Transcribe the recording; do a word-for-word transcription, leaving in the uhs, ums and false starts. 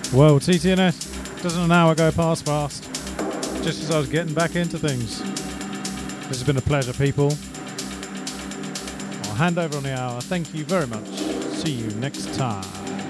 Well, T T N S, doesn't an hour go past fast? Just as I was getting back into things. This has been a pleasure, people. I'll hand over on the hour. Thank you very much. See you next time.